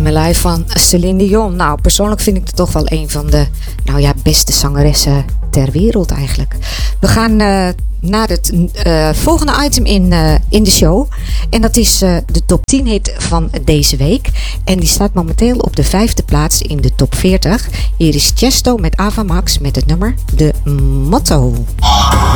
My Life van Celine Dion. Nou, persoonlijk vind ik het toch wel een van de beste zangeressen ter wereld eigenlijk. We gaan naar het volgende item in de show. En dat is de top 10 hit van deze week. En die staat momenteel op de 5e plaats in de top 40. Hier is Chesto met Ava Max met het nummer De Motto.